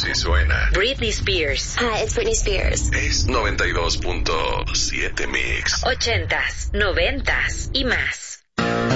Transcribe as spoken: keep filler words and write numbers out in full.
Si suena Britney Spears. Hi, it's Britney Spears. Es noventa y dos punto siete Mix. Ochentas, noventas y más.